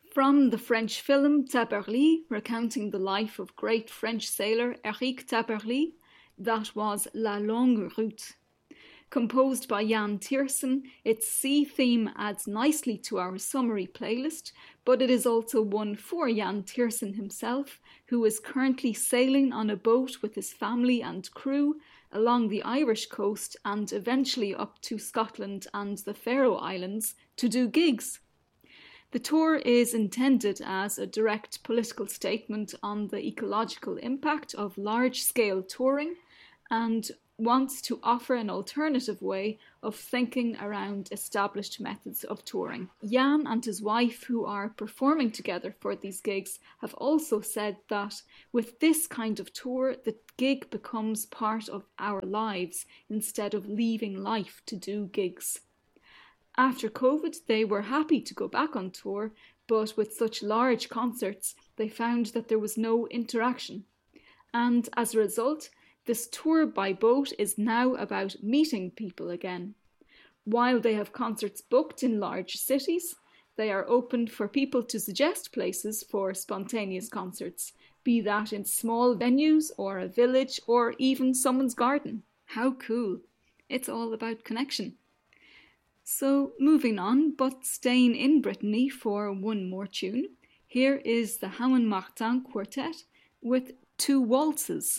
From the French film Tabarly, recounting the life of great French sailor Éric Tabarly, that was La Longue Route. Composed by Jan Tiersen, its sea theme adds nicely to our summary playlist, but it is also one for Jan Tiersen himself, who is currently sailing on a boat with his family and crew along the Irish coast and eventually up to Scotland and the Faroe Islands to do gigs. The tour is intended as a direct political statement on the ecological impact of large-scale touring and wants to offer an alternative way of thinking around established methods of touring. Jan and his wife, who are performing together for these gigs, have also said that with this kind of tour, the gig becomes part of our lives instead of leaving life to do gigs. After COVID, they were happy to go back on tour, but with such large concerts, they found that there was no interaction. And as a result, this tour by boat is now about meeting people again. While they have concerts booked in large cities, they are open for people to suggest places for spontaneous concerts, be that in small venues or a village or even someone's garden. How cool! It's all about connection. So moving on, but staying in Brittany for one more tune, here is the Hamon Martin Quartet with Two Waltzes.